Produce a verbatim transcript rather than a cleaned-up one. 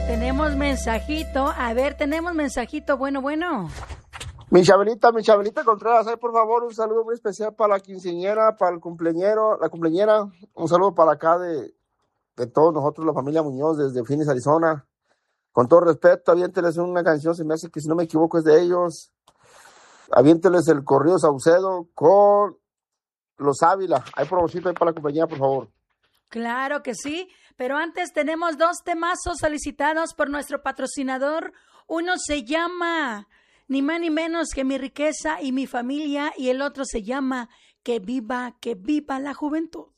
Tenemos mensajito. A ver, tenemos mensajito. Bueno, bueno. Mi Chabelita, mi Chabelita Contreras, ay, por favor, un saludo muy especial para la quinceañera, para el cumpleañero, la cumpleañera. Un saludo para acá de, de todos nosotros, la familia Muñoz, desde Phoenix, Arizona. Con todo respeto, aviénteles una canción, se me hace que si no me equivoco es de ellos. Aviénteles el corrido Saucedo con los Ávila. Hay promociones ahí para la compañía, por favor. Claro que sí, pero antes tenemos dos temazos solicitados por nuestro patrocinador. Uno se llama ni más ni menos que Mi Riqueza y Mi Familia y el otro se llama Que Viva, Que Viva la Juventud.